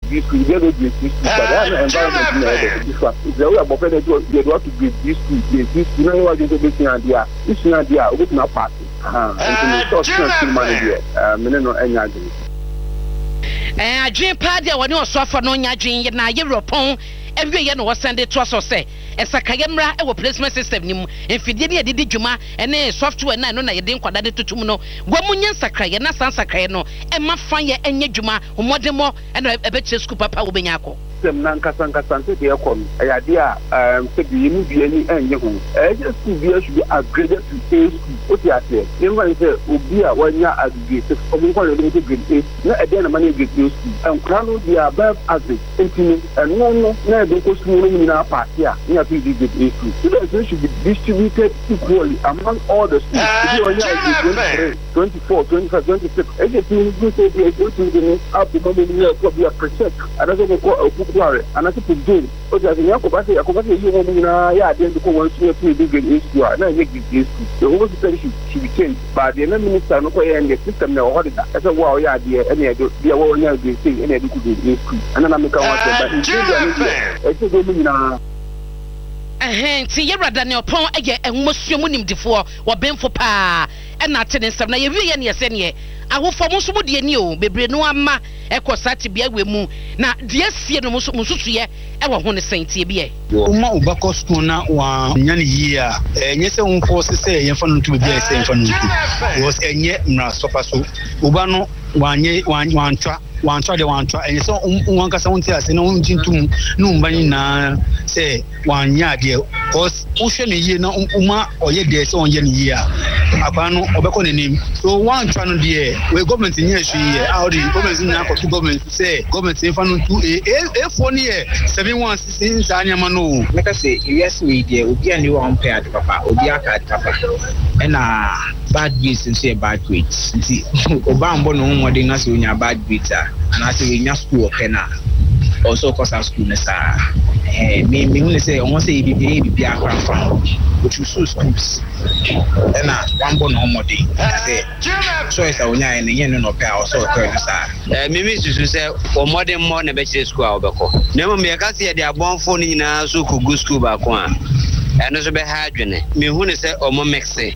this school, they don't get this school, but that environment in this one. If they were about to do, they want to get this school, you know what they do this idea. This idea, we not party. And to start money there. No any idea. I dream party when you suffer no nyajin na Europe. Every year no was send it to us or say. Esa kayemra e replacement system ni mu enfidie ne yedi dwuma ene software na no na yedi nkwada de tutum no gwamunye sakraye na sansakraye no e mafan ye enye dwuma homodemo ene ebeche school papa wo benya akọ sem nan kasan se de ekọ ya dia se bi ni bi ani enye ho school bi should be upgraded to A school what you say even say obi a wanya aggregate obi ko le to grade A na e dey na manage grade A school and krano dia above average entini no na e go school no na party a na be grade A school students should be distributed equally among all the schools if you are 24 25 26 everything you say they go to the up to maybe be a percent and that's what and I think again, okay, I you ya then to go to the issue, and I make this the whole system should be changed. But the minister no and the system now what is that? That's a wow, yeah, any idea, what they say, any idea could be and then I make a one, ti yera Daniel Pon eye enwosuo munim difo wo benfo pa e na tene nsem na ye wie ye ne yese ne ahofo mo so mo de ani o bebre no ama ekosati bia wemu na de asie no mo susu ye e wo ho ne sentie bia uma ubako school na wa nyane yi a enye se wonfo se ye fa no tu bia se ye fa no tu was enye mra sofa so uba no wanye wantwa enye so wankasa wonti ase na wontintum no mbani na se wanya de cause uhwe ne yi na uma oye de se onye ne yi a akwa no obeko ne nim so wantwa no de we government nya hwe yi a the government nya ko to government say government in fa no tu for ne 716 zanya ma no meka say yes we de obi ani wa compare de papa obi aka papa na bad grades and say bad grades nti obambo no nwode na se onya bad grades and I say we nya school okena also cause our school nessa me when say on say be akran from which schools and na one bon no more day say choice onya en yen no pay also okena me susu say o modern more na be school obeko na mo me ka say dey abonfo ni nyina so ko go school ba ko a eno so be ha adwene me hu ne say o mo mixe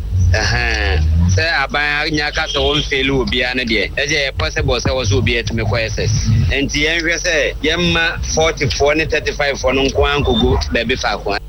say aban nya ka so won felu obi an de e possible say was obi et me ko SS enti en hwe say yemma 44 ne 35 for no nko ankogo be be fa ko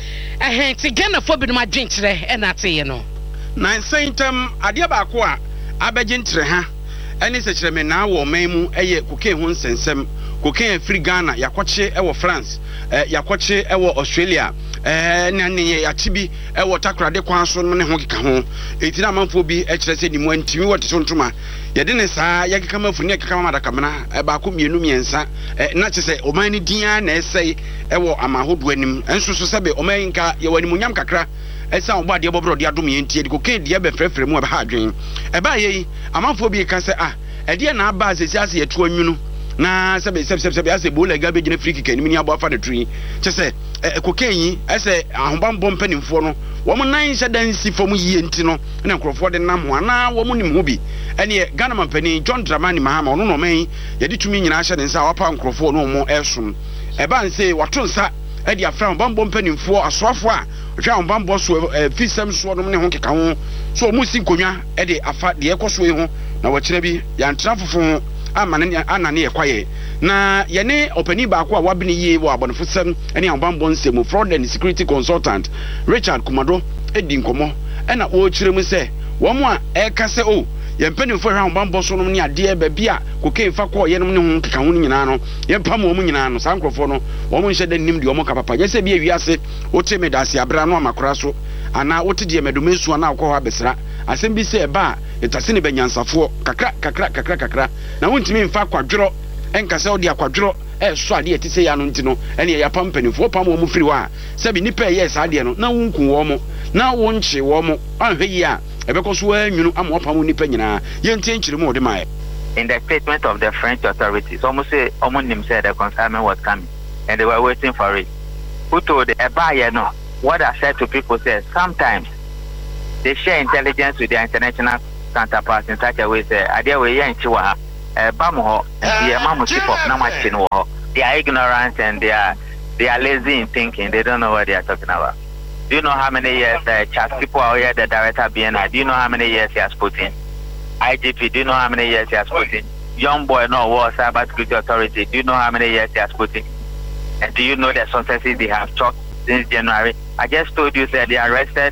ti Ghana fo bi no adwenkyere e na te ye no na sentam ade ba ko a abegyenkyere ha eni se kyere me na wo manmu eye koke hu nsensem koke free Ghana yakwache e wo France yakwache e wo Australia na ne ya tibi e wo takrade kwan so no ne ho keka ho eti na manfo bi e kyere se ni mu antimi wo tesontoma ye de ne saa ye keka mafu ne keka mama dakamna e ba ko mienu miensa na kye se o man ni dia na esei e wo amahodo anim enso so sebe o man nka ye wani munyam kakra esa ogba de bobro de adom ye ntie de koke de be frefre mu e ba ha adwen e ba ye amanfo bi ka se e de na aba asesi ase ye to anwunu na sebe ase bola ga be gine free kick ni abo afa de tui che se kokenyi ese ahobambo mpanimfo no wo mo nan hyedan si fom yie nti no na nkrofo de nam ho ana wo mo nim ho bi ene Ghana mampani John Dramani Mahama ono no man ye de tumi nyina hye den sa wapa nkrofo no mo esom e ba nse wato nsa e de afra ahobambo mpanimfo asoafo a hwa ahobambo so fisem so no ne ho keka ho so mo si nkonwa e de afa de ekoso e ho na wo kire bi ya ntra fofo anane ye kwaye na yene opani ba ko a wabini ye wo abonfosem ene ambambo nsemu fraud and security consultant Richard Kumado edi nkomo ena o kiremu se wo mo a ekase o ye mpanimfo hwa ambambo so no ne ade ba bia koke fa ko ye no ne ho keka ho nyina no ye pam wo mo nyina no sankrofo no wo mo nhye de nim de wo mo kapapa ye se bia wiase o teme dase abra no amakora so ana wote de medomesu ana akọ ha besra asem bi se ba etase ne banyansafo kakra na wontimi mfa kwadworo enkase odi akwadworo so ade etise ya no ntino ene ya pampanifo pam wo mu firi wa sabi nipa ye sa ade no na wonku wo mo na wonche wo mo anhwe yi a ebekoso anwunu am wo pam nipa nyina ye ntenkyire mu ode mai. In the statement of the French authorities, almost said the consignment was coming and they were waiting for it. Who told the buyer no? What I said to people says sometimes they share intelligence with their international counterparts in such a way say idea we Bamuho, the Mamusipop, Namachin. They are ignorant and they are lazy in thinking. They don't know what they are talking about. Do you know how many years Charles people are here, the director BNI? Do you know how many years he has put in? IGP, do you know how many years he has put in? Young boy, no war, cyber security authority. Do you know how many years he has put in? And do you know the successes they have chalked since January? I just told you that they arrested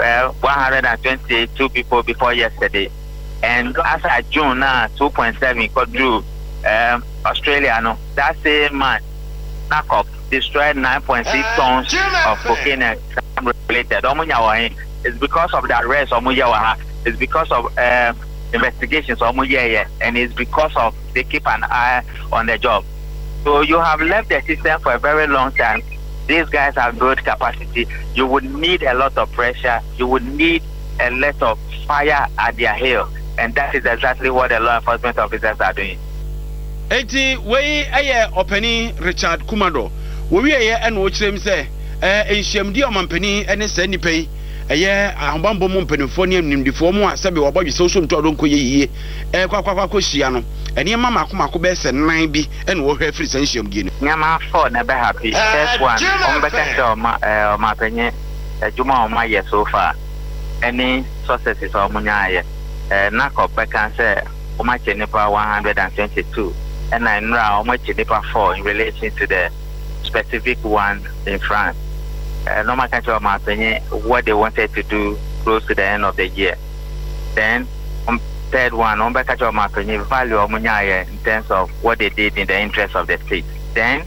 122 people before yesterday. And as of June now, 2.7 got through Australia. No, that same man, Nakop, destroyed 9.6 tons of cocaine and crime related. It's because of the arrest. It's because of investigations. And it's because of they keep an eye on the job. So you have left the system for a very long time. These guys have good capacity. You would need a lot of pressure. You would need a lot of fire at their heel. And that is exactly what the law enforcement officers are doing. Eti we openi Richard Kumado. We and watch them say enhyamdi omampani ene se nipa yi ahobambo mo mpanifo ne nimdifo mo asabe wabodwe so so nto donko yeye kwakwa hia no ene mama akomako be se nan bi ene wo hwa free enhyamdi no nyama for na be happy first one ombeka so ma penye juma o ma ye so far any successes o munya ye na ko beka say o ma chenipa 122 and I know how much chenipa 4 in relation to the specific one in France. No matter what they wanted to do close to the end of the year. Then, third one, value of in terms of what they did in the interest of the state. Then,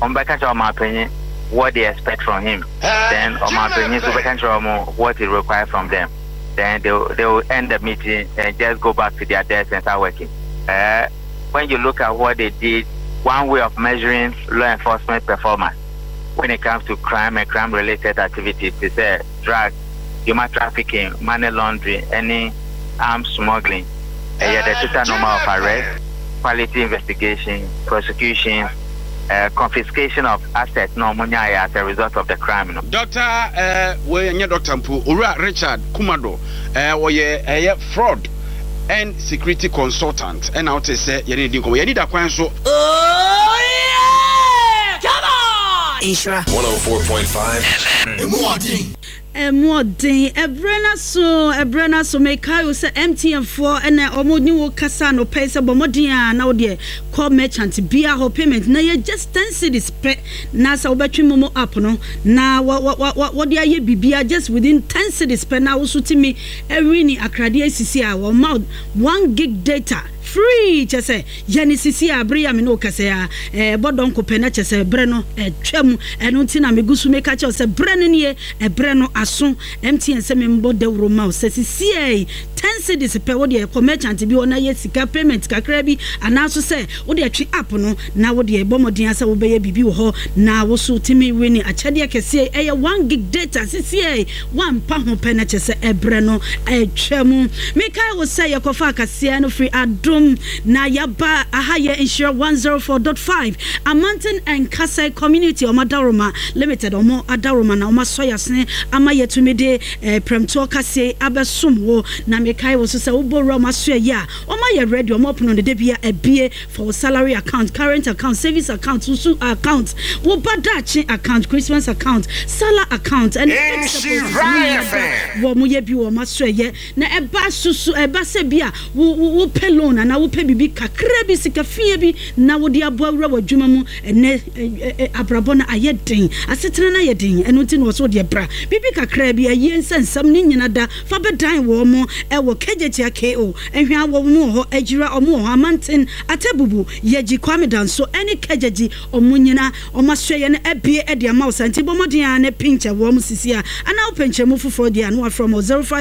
what they expect from him. Then, what he requires from them. Then they will end the meeting and just go back to their desks and start working. When you look at what they did, one way of measuring law enforcement performance when it comes to crime and crime-related activities is drug, human trafficking, money laundering, any arms smuggling. The total number of arrests, quality investigation, prosecution, confiscation of assets, as a result of the crime. Dr. Dr. Mpu, Ura Richard Kumado, fraud and security consultant, and out say you need a question. So. Oh yeah! Come on! Isra 104.5. More day, Ebrena so make Kyle say MTN4 and Omoni Casano pays a Bomodia now dear call merchant be a payment. Now you just 10 cities pay Nasa Betri Momo up no. Now what the ye be just within 10 cities per now suit me every Akradia CCR or mouth 1 gig data. Free chese yani sisi abria me no kase bodon ko pena chese breno twam eno ntina megusu meka che se breno ne breno aso MTN se membo de roma se sisi 10 cities per wo de merchant bi ona ye sika payment kakra bi anaso se wo de atwi app no na wo de bomodin asa wo be ye bibi wo ho na wo so timi weni achade kese 1 gig data sisi 1 pa ho pena chese breno twam meka wo se ye kofa kase no free adom na yaba ahaya insure 104.5 Amantin and Kasai community Omadaroma limited omo adaroma na oma soyasne ama yetumede premto kase abesum wo na mekai wo so se uboro maso ya oma ye ready omo pono de bia ebie for salary account, current account, service account, susu account, wo badachi account, Christmas account, sala account and wo mo ye bi wo maso ye na eba susu eba se bia wo pelona na wo pe bibi kakra bi sika fie bi na wo de aboawura wadwuma mu ene abrabona ayedin asetena na yedin eno nti no so de bra bibi kakra bi aye nsensam ni nyina da fa bedan wo mo wo kejetia ko ehwa wo mu ho agira omo ho Amantin Atebubu yeji kwamedan so any kejeji omo nyina omaswe ne ebie e de amausa nti bomodin na pinche wo mu sisia ana openche mu fofo de anu from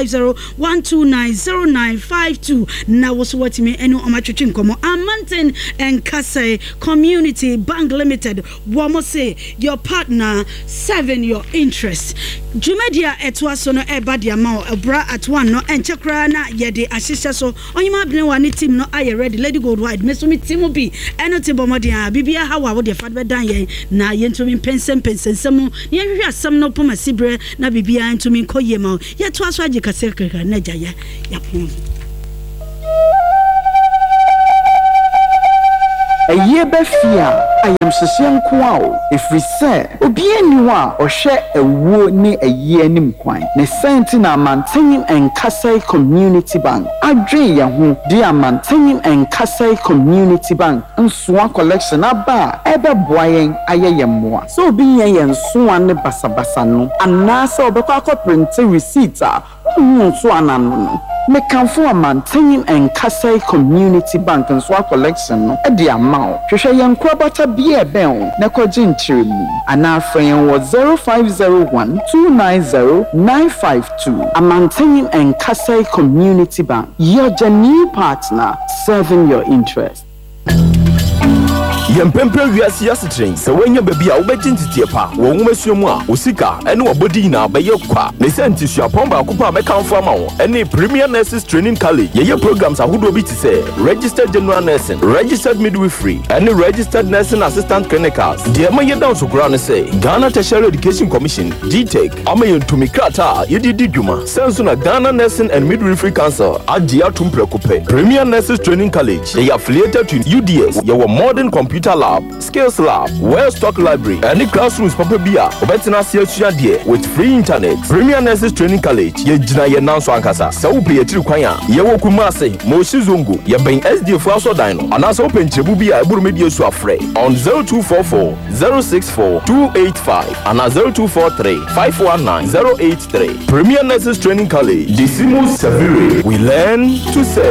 05012290952 na wo so watime eno omatwetwe nkomo Amantin and Kasai Community Bank Limited womo say your partner serving your interest Jumedia etwaso no eba de amao ebra at one no enchekra na yede ahyehye so onyima bene wani team no aye ready Lady Gold Wide meso mi team bi eno te bomodin bibia hawa wo de fat bedan ye na yentumi pensensemu ye hwe asam no poma sibre na bibia entumi koye ma ye twaso agi kase kaka na jaya ya pon ɛyɛ bɛfia ayamhyehye nko a o ɛfiri sɛ obiara ni hɔ a ɔhwɛ ɛwuo ne ɛyɛ anim kwan ne sɛnti na amanten nkasai community bank adwe yɛn ho de amanten nkasai community bank nsoa collection aba a ɛbɛboa yɛn ayɛ yɛn mmoa so obi yɛn nsoa ne basabasa no anaasɛ ɔbɛkɔ akɔ print receipt a nso anano no mekanfo amanten nkasai community bank nsoa collection no ɛde ama o hwehwɛ yɛn korabata bia ɛbɛn o na kɔgye nkyerɛmu anaa frɛ yɛn wɔ 0501-290-952 amanten nkasai community bank your genuine partner serving your interest. Yempempe wiase yasetren se wanya baby a wobegye ntitie pa wo nwomasuo mu a osika ene wobodi na beye kwa ne senti suapon ba kopa mekanfo ama wo ene Premier Nurses Training College ye programs ahodo bi ti se registered general nursing, registered midwifery ene registered nursing assistant clinicals de ma ye down so kura ne se Ghana Tertiary Education Commission GTEC ama ye ntumi krata ye di dwuma senso na Ghana Nursing and Midwifery Council agi atum prekope Premier Nurses Training College they affiliated to UDS ye were modern computer lab, skills lab, well stock library, and the classrooms papa bia, obetina siya die with free internet. Premier Nurses Training College, ye jina ye nanso ankasa. Sa upe ye tiri kwanya, ye wokumase, moshi zongo, ye ben SD for aso dino. Anasa open chebu bia eburu media su afre on 0244-064-285 and 0243-519-083. Premier Nurses Training College, Decimus Savire. We learn to serve.